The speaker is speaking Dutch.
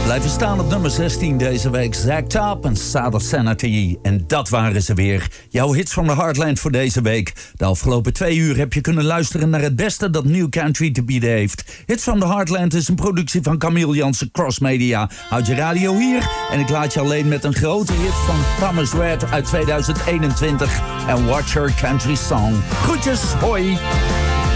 Blijven staan op nummer 16 deze week. Zack Top en Sound of Sanity. En dat waren ze weer. Jouw hits van de Heartland voor deze week. De afgelopen 2 uur heb je kunnen luisteren naar het beste dat New Country te bieden heeft. Hits van de Heartland is een productie van Camille Jansen Cross Media. Houd je radio hier en ik laat je alleen met een grote hit van Thomas Red uit 2021. En Watch Her Country Song. Groetjes, hoi!